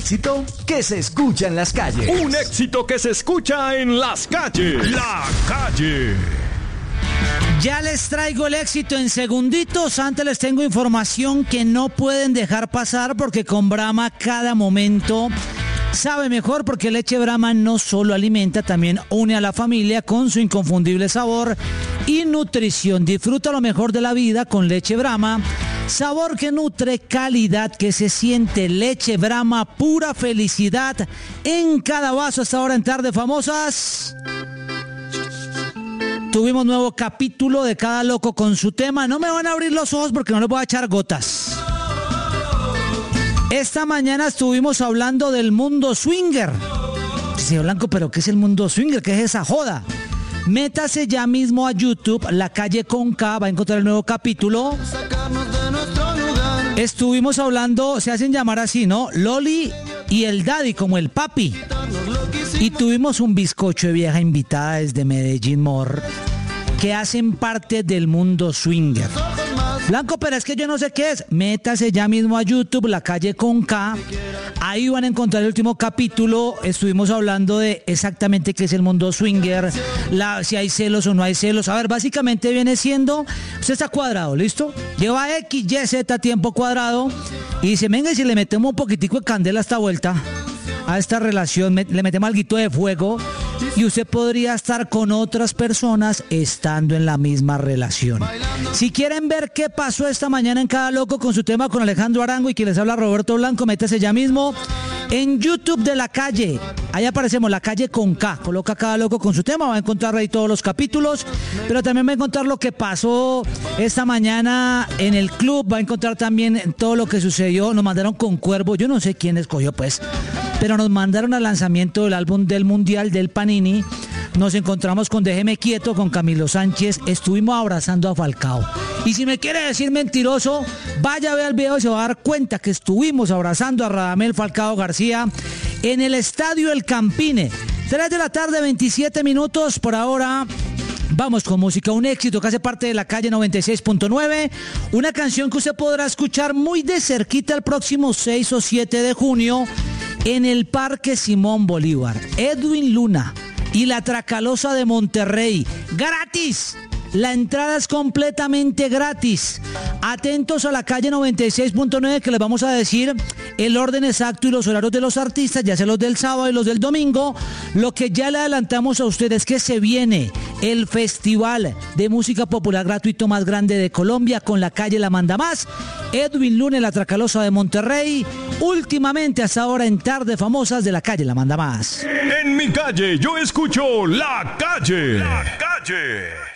éxito que se escucha en las calles. Un éxito que se escucha en las calles. La Calle. Ya les traigo el éxito en segunditos. Antes les tengo información que no pueden dejar pasar porque con Brahma cada momento sabe mejor, porque leche Brahma no solo alimenta, también une a la familia con su inconfundible sabor y nutrición. Disfruta lo mejor de la vida con leche Brahma. Sabor que nutre, calidad que se siente. Leche Brahma, pura felicidad en cada vaso. Hasta ahora en Tarde Famosas tuvimos nuevo capítulo de Cada Loco con su tema. No me van a abrir los ojos porque no les voy a echar gotas. Esta mañana estuvimos hablando del mundo swinger. Señor Blanco, ¿pero qué es el mundo swinger? ¿Qué es esa joda? Métase ya mismo a YouTube, La Calle con K, va a encontrar el nuevo capítulo. Estuvimos hablando, se hacen llamar así, ¿no? Loli y el Daddy, como el papi. Y tuvimos un bizcocho de vieja invitada desde Medellín, Mor, que hacen parte del mundo swinger. Blanco, pero es que yo no sé qué es. Métase ya mismo a YouTube, La Calle con K. Ahí van a encontrar el último capítulo. Estuvimos hablando de exactamente qué es el mundo swinger, si hay celos o no hay celos. A ver, básicamente viene siendo, usted está cuadrado, ¿listo? Lleva X, Y, Z tiempo cuadrado y dice, venga, y si le metemos un poquitico de candela a esta vuelta, a esta relación, le metemos alguito de fuego, y usted podría estar con otras personas estando en la misma relación. Si quieren ver qué pasó esta mañana en Cada Loco con su tema con Alejandro Arango y quien les habla Roberto Blanco, métese ya mismo en YouTube de La Calle. Ahí aparecemos, La Calle con K. Coloca Cada Loco con su tema, va a encontrar ahí todos los capítulos, pero también va a encontrar lo que pasó esta mañana en el club, va a encontrar también todo lo que sucedió. Nos mandaron con Cuervo, yo no sé quién escogió pues, pero nos mandaron al lanzamiento del álbum del Mundial del Panini. Nos encontramos con Déjeme Quieto, con Camilo Sánchez. Estuvimos abrazando a Falcao. Y si me quiere decir mentiroso, vaya a ver el video y se va a dar cuenta que estuvimos abrazando a Radamel Falcao García en el Estadio El Campine. 3 de la tarde, 27 minutos. Por ahora vamos con música, un éxito que hace parte de La Calle 96.9, una canción que usted podrá escuchar muy de cerquita el próximo 6 o 7 de junio en el Parque Simón Bolívar. Edwin Luna y La Tracalosa de Monterrey, gratis. La entrada es completamente gratis. Atentos a La Calle 96.9 que les vamos a decir el orden exacto y los horarios de los artistas, ya sea los del sábado y los del domingo. Lo que ya le adelantamos a ustedes es que se viene el festival de música popular gratuito más grande de Colombia con La Calle La Manda Más. Edwin Luna, La Tracalosa de Monterrey. Últimamente hasta ahora en Tarde Famosas de La Calle La Manda Más. En mi calle yo escucho La Calle. La Calle.